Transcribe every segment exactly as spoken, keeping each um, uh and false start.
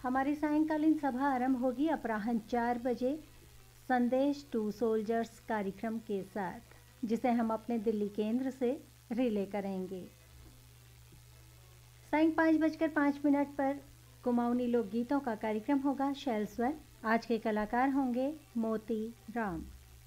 हमारी सायंकालीन सभा आरंभ होगी अपराह्न चार बजे संदेश टू सोल्जर्स कार्यक्रम के साथ, जिसे हम अपने दिल्ली केंद्र से रिले करेंगे। सायं पाँच बजकर पाँच मिनट पर कुमाऊनी लोकगीतों का कार्यक्रम होगा शैल स्वर। आज के कलाकार होंगे मोती राम।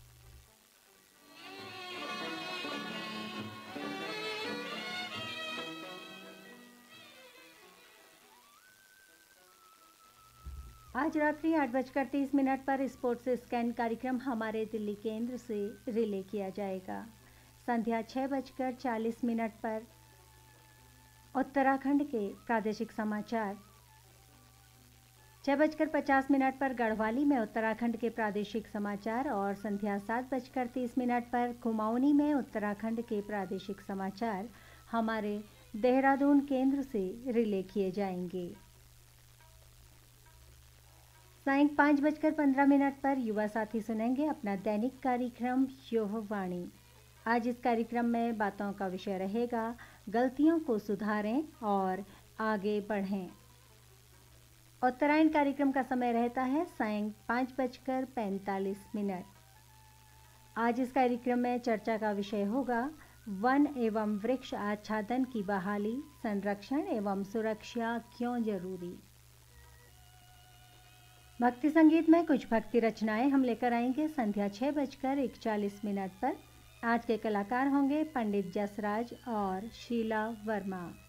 आज रात्रि आठ बजकर तीस मिनट पर स्पोर्ट्स स्कैन कार्यक्रम हमारे दिल्ली केंद्र से रिले किया जाएगा। संध्या छः बजकर चालीस मिनट पर उत्तराखंड के प्रादेशिक समाचार, छः बजकर पचास मिनट पर गढ़वाली में उत्तराखंड के प्रादेशिक समाचार और संध्या सात बजकर तीस मिनट पर कुमाऊनी में उत्तराखंड के प्रादेशिक समाचार हमारे देहरादून केंद्र से रिले किए जाएंगे। सायं पाँच बजकर पंद्रह मिनट पर युवा साथी सुनेंगे अपना दैनिक कार्यक्रम योहवाणी। आज इस कार्यक्रम में बातों का विषय रहेगा गलतियों को सुधारें और आगे बढ़ें। उत्तरायण कार्यक्रम का समय रहता है सायं पाँच बजकर पैंतालीस मिनट। आज इस कार्यक्रम में चर्चा का विषय होगा वन एवं वृक्ष आच्छादन की बहाली, संरक्षण एवं सुरक्षा क्यों जरूरी। भक्ति संगीत में कुछ भक्ति रचनाएं हम लेकर आएंगे संध्या छः बजकर इकतालीस मिनट पर। आज के कलाकार होंगे पंडित जसराज और शीला वर्मा।